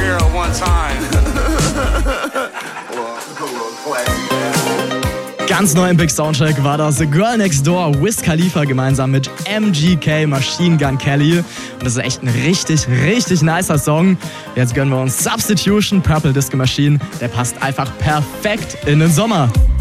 here at one time. Ganz neu im Big Soundcheck war das The Girl Next Door, Wiz Khalifa gemeinsam mit MGK, Machine Gun Kelly. Und das ist echt ein richtig, richtig nicer Song. Jetzt gönnen wir uns Substitution, Purple Disco Machine. Der passt einfach perfekt in den Sommer.